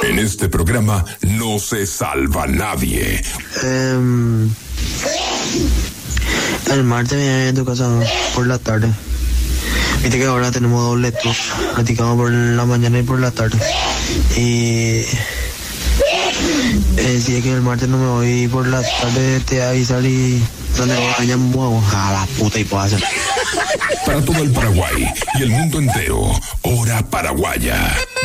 En este programa no se salva nadie. El martes me voy a tu casa por la tarde. Viste que ahora tenemos doble tour. Platicamos por la mañana y por la tarde. Y si es que el martes no me voy por la tarde, te voy a avisar y donde vaya muevo a la puta y puedo hacer. Para todo el Paraguay y el mundo entero, Hora Paraguaya.